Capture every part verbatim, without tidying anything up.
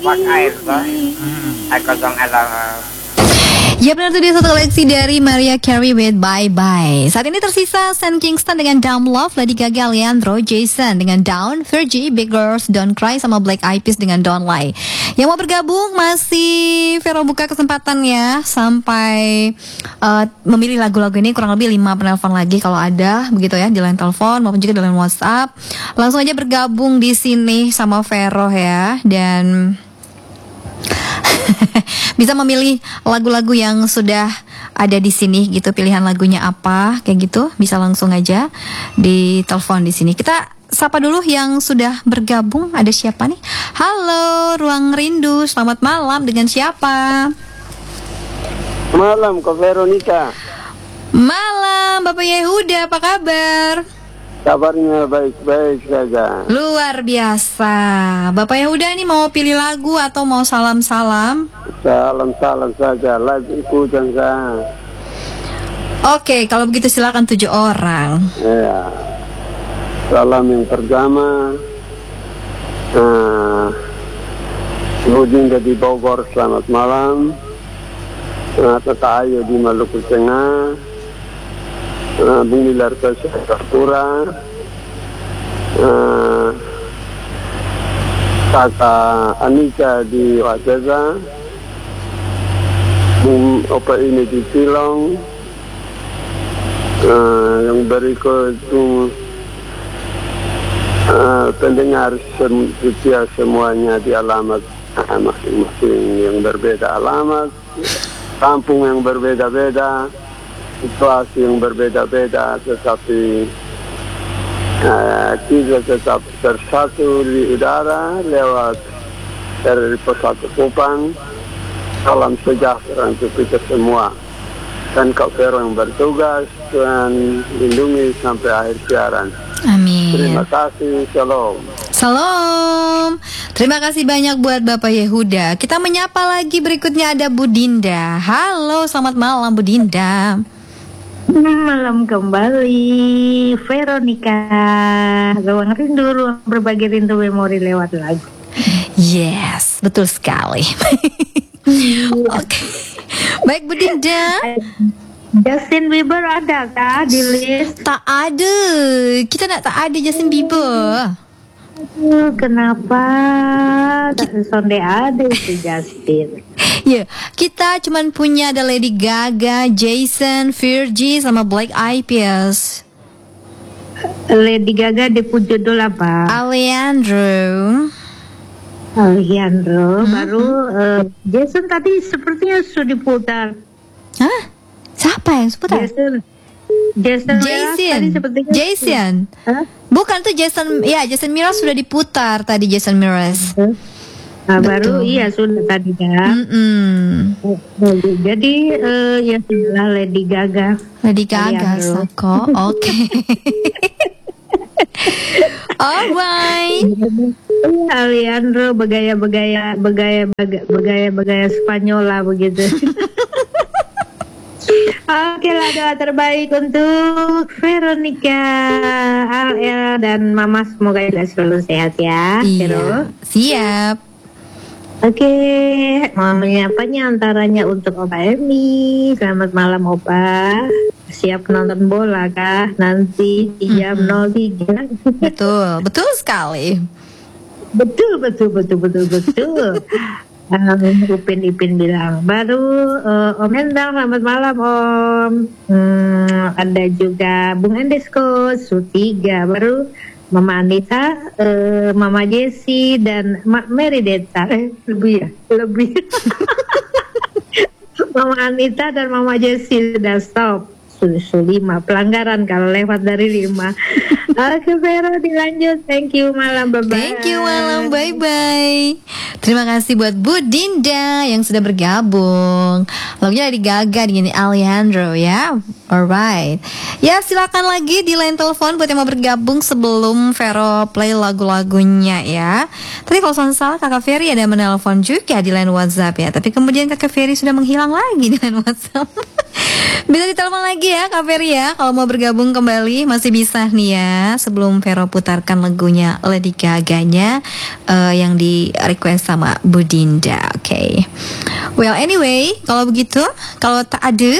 Pak air toh. Aku dong alam. Ya benar tuh, dia satu koleksi dari Mariah Carey with Bye Bye. Saat ini tersisa Sam Kingston dengan Dumb Love, Lady Gaga, Leandro, Jason dengan Down, Fergie, Big Girls, Don't Cry, sama Black Eyed Peas dengan Don't Lie. Yang mau bergabung masih Vero buka kesempatan ya sampai uh, memilih lagu-lagu ini, kurang lebih lima penelpon lagi kalau ada begitu ya, di line telepon maupun juga di line WhatsApp. Langsung aja bergabung di sini sama Vero ya, dan bisa memilih lagu-lagu yang sudah ada di sini gitu, pilihan lagunya apa kayak gitu, bisa langsung aja di telepon di sini. Kita sapa dulu yang sudah bergabung. Ada siapa nih? Halo, Ruang Rindu. Selamat malam, dengan siapa? Malam, Kak Veronica. Malam, Bapak Yehuda, apa kabar? Kabarnya baik-baik saja. Luar biasa. Bapak Yehuda ini mau pilih lagu atau mau salam-salam? Salam-salam saja, lagu dan saya. Oke, kalau begitu silakan tujuh orang. Ya. Salam yang pertama, nah, Ibu Dinda di Bogor, selamat malam. Nah, Tata Ayu di Maluku Tengah, nah, Bung Lilar ke Singapura, nah, Kakak Anika di Wajeza, Bung Opa ini di Silong, nah, yang berikut Bung Uh, pendengar sem- setia semuanya di alamat uh, masing-masing yang berbeda alamat, kampung yang berbeda-beda, situasi yang berbeda-beda, tetapi uh, kita tetap bersatu di udara lewat dari Pesawat Kupang. Salam sejahtera untuk kita semua, dan Kak Vero yang bertugas, Tuhan lindungi sampai akhir siaran. Amin. Terima kasih, shalom. Salam. Terima kasih banyak buat Bapak Yehuda. Kita menyapa lagi, berikutnya ada Bu Dinda. Halo, selamat malam Bu Dinda. Malam kembali, Veronica. Ruang rindu, ruang berbagi rindu memori lewat lagu. Yes, betul sekali. Oke, baik Bu Dinda. Justin Bieber ada kah di list? Tak ada. Kita nak tak ada Justin Bieber. Aduh, kenapa? Sonde ada itu Justin. Ya, yeah, kita cuman punya ada Lady Gaga, Jason, Fergie, sama Black Eyed Peas. Lady Gaga di judul apa? Alejandro. Alejandro. Hmm. Baru uh, Jason tadi sepertinya sudah diputar. Hah? Siapa yang seputar? Jason. Jason. Jason. Tadi sepertinya. Jason. Hah? Bukan tuh Jason. Ya, Jason Mraz sudah diputar tadi, Jason Mraz. Nah, baru Betul. iya sudah tadi kan. Mm-mm. Jadi uh, ya sudah Lady Gaga. Lady Gaga, Alejandro. Sako. Oke. Alright. Alejandro begaya-begaya begaya begaya begaya Spanyol lah begitu. Oke lah, doa terbaik untuk Veronica, Al El dan Mama, semoga juga selalu sehat ya. Iya. Siap. Oke, mau menyapanya antaranya untuk Opa Emi. Selamat malam Opa. Siap nonton bola kah nanti di jam nol tiga? Betul, betul sekali. Betul, betul, betul, betul, betul. Um, Upin Ipin bilang baru uh, Om Endang, selamat malam Om. Hmm, ada juga Bung Endesko, Sutiga, baru Mama Anita, uh, Mama Jessie dan Ma- Mary Deta. Eh, lebih ya, lebih. Mama Anita dan Mama Jessie sudah stop. Susu lima pelanggaran kalau lewat dari lima. Oke Vero, dilanjut. Thank you malam, bye bye. Thank you malam, bye bye. Terima kasih buat Bu Dinda yang sudah bergabung. Lagunya dari Gaga dengan Alejandro ya. Alright. Ya silakan lagi di line telepon buat yang mau bergabung sebelum Vero play lagu-lagunya ya. Tadi kalau salah Kakak Ferry ada menelpon juga di line WhatsApp ya. Tapi kemudian Kakak Ferry sudah menghilang lagi di line WhatsApp. Bisa ditelepon lagi ya Kak Ferry ya, kalau mau bergabung kembali masih bisa nih ya. Sebelum Vero putarkan lagunya Lady Gaga-nya uh, yang di request sama Budinda. Oke, okay. Well anyway, kalau begitu, kalau tak ada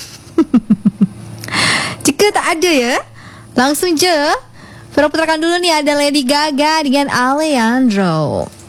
jika tak ada ya, langsung je Vero putarkan dulu nih, ada Lady Gaga dengan Alejandro.